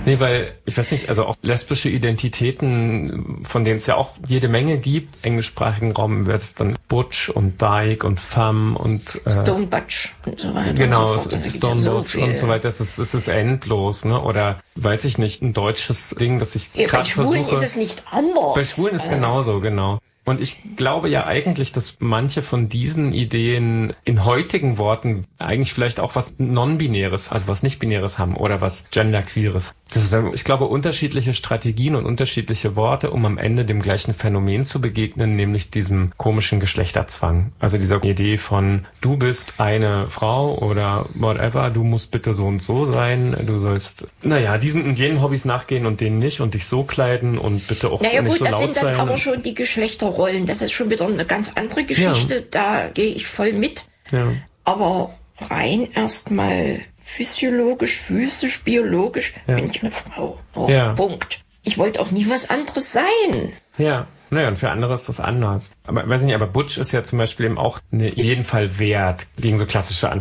Nee, weil, ich weiß nicht, also auch lesbische Identitäten, von denen es ja auch jede Menge gibt, im englischsprachigen Raum wird es dann Butch und Dyke und Femme und Stone Butch und so weiter. Genau, und so fort. Stone Butch und so weiter. Es ist endlos, ne? Oder, weiß ich nicht, ein deutsches Ding, das ich gerade versuche. Bei Schwulen ist es nicht anders. Bei Schwulen ist genauso, genau. Und ich glaube ja eigentlich, dass manche von diesen Ideen in heutigen Worten eigentlich vielleicht auch was Non-Binäres, also was Nicht-Binäres haben oder was Genderqueeres. Das ist, ich glaube, unterschiedliche Strategien und unterschiedliche Worte, um am Ende dem gleichen Phänomen zu begegnen, nämlich diesem komischen Geschlechterzwang. Also dieser Idee von, du bist eine Frau oder whatever, du musst bitte so und so sein, du sollst, diesen und jenen Hobbys nachgehen und denen nicht und dich so kleiden und bitte auch nicht so laut sein. Naja gut, das sind dann aber schon die Geschlechterrollen. Das ist schon wieder eine ganz andere Geschichte. Ja. Da gehe ich voll mit. Ja. Aber rein erstmal physiologisch, physisch, biologisch bin ich eine Frau. Punkt. Ich wollte auch nie was anderes sein. Ja. Naja, und für andere ist das anders. Aber weiß ich nicht, aber Butch ist ja zum Beispiel eben auch jeden Fall wert gegen so klassische